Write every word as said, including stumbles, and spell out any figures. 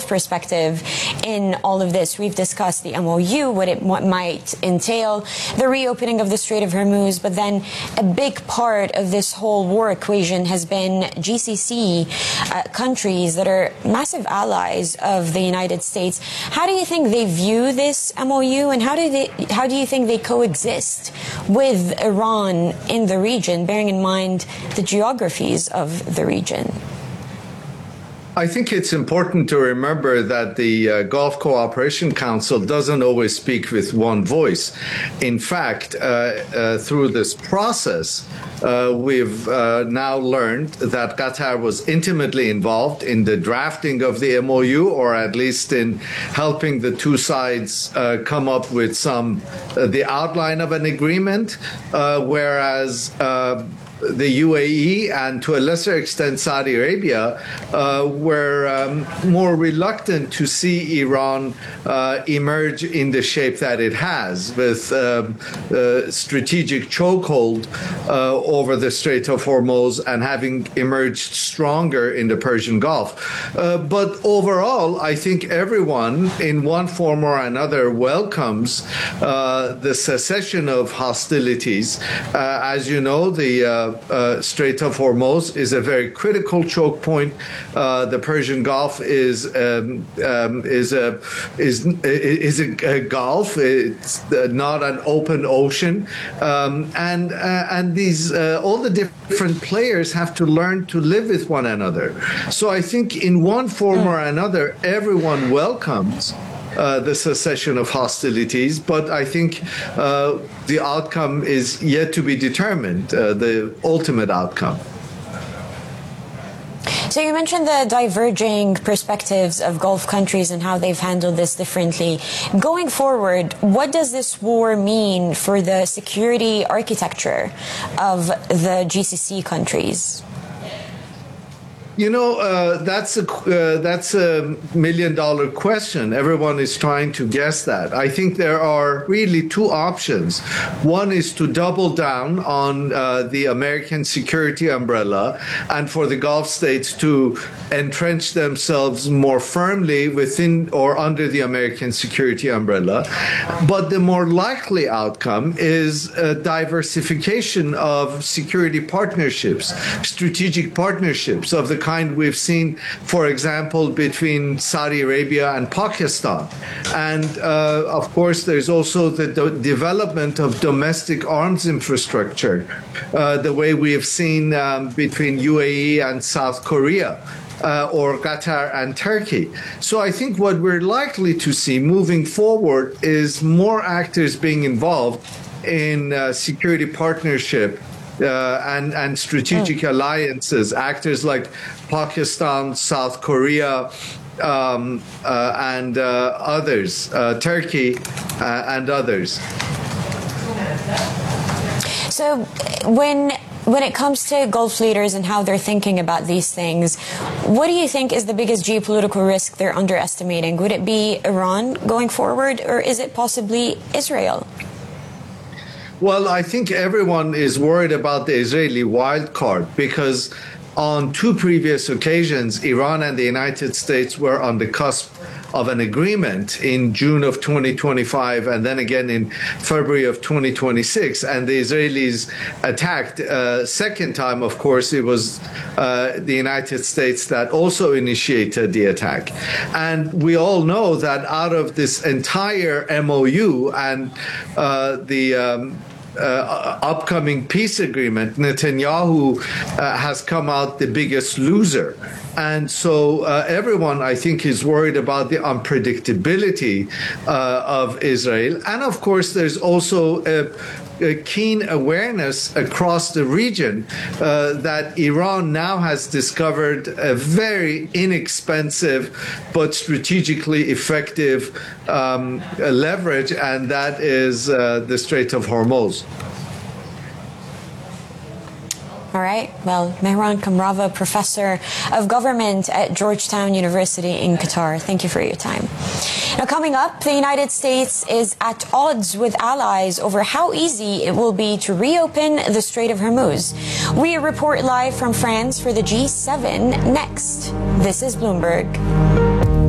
Gulf perspective in all of this. We've discussed the M O U, what it what might entail, the reopening of the Strait of Hormuz, but then a big part of this whole war equation has been G C C uh, countries that are massive allies of the United States. How do you think they view this M O U, and how do they how do you think they coexist with Iran in the region, bearing in mind the geographies of the region? I think it's important to remember that the uh, Gulf Cooperation Council doesn't always speak with one voice. In fact, uh, uh, through this process, uh, we've uh, now learned that Qatar was intimately involved in the drafting of the M O U, or at least in helping the two sides uh, come up with some uh, the outline of an agreement, uh, whereas uh, the U A E and to a lesser extent Saudi Arabia uh, were um, more reluctant to see Iran uh, emerge in the shape that it has, with um, uh, strategic chokehold uh, over the Strait of Hormuz and having emerged stronger in the Persian Gulf. Uh, but overall, I think everyone in one form or another welcomes uh, the cessation of hostilities. Uh, as you know, the uh, Uh, Strait of Hormuz is a very critical choke point. Uh, the Persian Gulf is um, um, is a is is a, a gulf. It's not an open ocean, um, and uh, and these uh, all the different players have to learn to live with one another. So I think in one form or another, everyone welcomes Uh, the cessation of hostilities, but I think uh, the outcome is yet to be determined, uh, the ultimate outcome. So you mentioned the diverging perspectives of Gulf countries and how they've handled this differently. Going forward, what does this war mean for the security architecture of the G C C countries? You know, uh, that's a uh, that's a million dollar question. Everyone is trying to guess that. I think there are really two options. One is to double down on uh, the American security umbrella and for the Gulf states to entrench themselves more firmly within or under the American security umbrella. But the more likely outcome is a diversification of security partnerships, strategic partnerships of the kind we've seen, for example, between Saudi Arabia and Pakistan. And uh, of course, there's also the de- development of domestic arms infrastructure, uh, the way we have seen um, between U A E and South Korea. Uh, or Qatar and Turkey. So I think what we're likely to see moving forward is more actors being involved in uh, security partnership Uh, and, and strategic mm. alliances, actors like Pakistan, South Korea, um, uh, and uh, others, uh, Turkey, uh, and others. So when when it comes to Gulf leaders and how they're thinking about these things, what do you think is the biggest geopolitical risk they're underestimating? Would it be Iran going forward, or is it possibly Israel? Well, I think everyone is worried about the Israeli wild card because on two previous occasions, Iran and the United States were on the cusp of an agreement in June of twenty twenty-five and then again in February of twenty twenty-six. And the Israelis attacked. Uh, second time, of course, it was uh, the United States that also initiated the attack. And we all know that out of this entire M O U and uh, the um, Uh, upcoming peace agreement, Netanyahu uh, has come out the biggest loser. And so uh, everyone, I think, is worried about the unpredictability uh, of Israel. And of course, there's also a, a keen awareness across the region uh, that Iran now has discovered a very inexpensive but strategically effective um, leverage, and that is uh, the Strait of Hormuz. All right. Well, Mehran Kamrava, professor of government at Georgetown University in Qatar, thank you for your time. Now, coming up, the United States is at odds with allies over how easy it will be to reopen the Strait of Hormuz. We report live from France for the G seven next. This is Bloomberg.